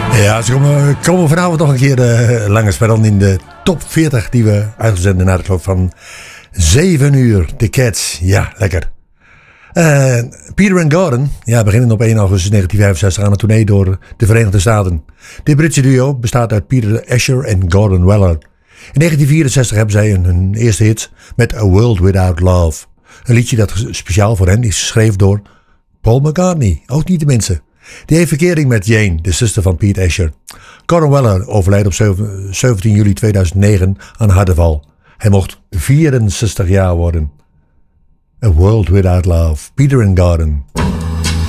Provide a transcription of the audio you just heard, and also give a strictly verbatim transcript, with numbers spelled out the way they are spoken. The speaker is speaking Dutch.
Ja, ze komen, komen vanavond nog een keer uh, langs, maar dan in de top veertig die we uitzenden na de klok van zeven uur. The Cats, ja, lekker. Uh, Peter and Gordon, ja, beginnen op één augustus negentien vijfenzestig aan een tournee door de Verenigde Staten. Dit Britse duo bestaat uit Peter Asher en Gordon Weller. In negentien vierenzestig hebben zij hun, hun eerste hit met A World Without Love. Een liedje dat speciaal voor hen is geschreven door Paul McCartney, ook niet de minste. Die heeft verkering met Jane, de zuster van Pete Asher. Gordon Weller overlijdt op zeventien juli tweeduizend negen aan hartaanval. Hij mocht vierenzestig jaar worden. A World Without Love, Peter and Gordon.